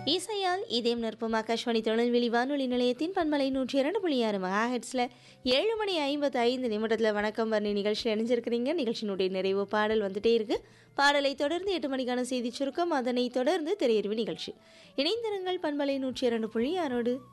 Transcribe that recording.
இசையால் இதயம் நிற்பும் ஆகாஷ்வாணி திருநெல்வேலி வானொலி நிலையத்தின் பண்பலை 102.6 மெகாஹெட்ஸில் 7:55 வணக்கம் வர்ணி நிகழ்ச்சியில் இணைஞ்சிருக்கிறீங்க. நிகழ்ச்சியினுடைய நிறைவு பாடல் வந்துட்டே இருக்கு. பாடலை தொடர்ந்து 8 மணிக்கான செய்தி சுருக்கம், அதனை தொடர்ந்து திரையறிவு நிகழ்ச்சி. இணைந்திருங்கள் பண்பலை 102.6.